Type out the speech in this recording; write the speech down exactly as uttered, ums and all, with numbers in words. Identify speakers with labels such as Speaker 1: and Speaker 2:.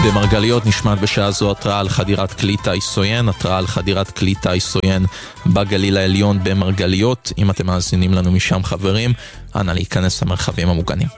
Speaker 1: במרגליות נשמעת בשעה זו התראה על חדירת כלי טיס עוין, התראה על חדירת כלי טיס עוין בגליל העליון במרגליות. אם אתם מאזינים לנו משם חברים, אנא להיכנס למרחבים המוגנים.